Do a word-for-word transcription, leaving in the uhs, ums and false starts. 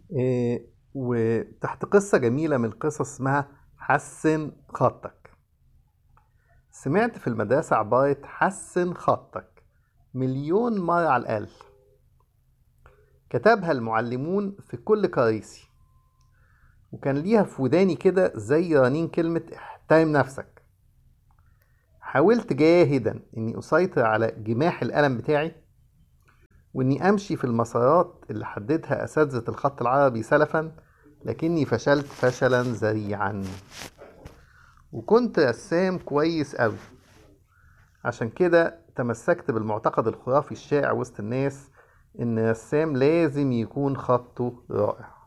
إيه وتحت قصة جميلة من القصص اسمها حسن خطك. سمعت في المدرسة عبارة حسن خطك مليون مرة على الأقل. كتبها المعلمون في كل كراسي، وكان ليها في وداني كده زي رنين كلمة احترم نفسك. حاولت جاهدا اني اسيطر على جماح القلم بتاعي، واني امشي في المسارات اللي حددها اساتذة الخط العربي سلفا، لكني فشلت فشلا ذريعا. وكنت رسام كويس قوي، عشان كده تمسكت بالمعتقد الخرافي الشائع وسط الناس ان الرسام لازم يكون خطه رائع.